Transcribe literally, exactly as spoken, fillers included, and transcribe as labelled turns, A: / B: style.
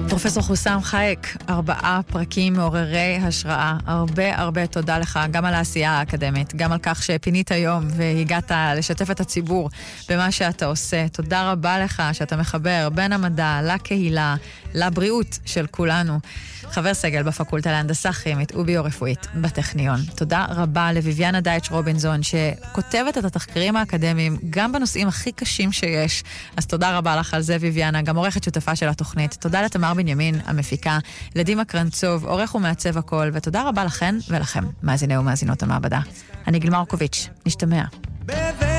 A: פרופסור חוסם חייק, ארבעה פרקים מעוררי השראה. הרבה הרבה תודה לך, גם על העשייה האקדמית, גם על כך שפינית היום והגעת לשתף את הציבור במה שאתה עושה. תודה רבה לך שאתה מחבר בין המדע לקהילה, לבריאות של כולנו. חבר סגל בפקולטה להנדסה כימית וביו-רפואית בטכניון. תודה רבה לויביאנה דייטש רובינזון, שכותבת את התחקרים האקדמיים גם בנושאים הכי קשים שיש. אז תודה רבה לך על זה, ויביאנה, גם עורכת שותפה של התוכנית. תודה לתמר בנימין, המפיקה, לדימה קרנצוב, עורך ומעצב הכל, ותודה רבה לכן ולכם, מאזיני ומאזינות המעבדה. אני גיל מרקוביץ', נשתמע.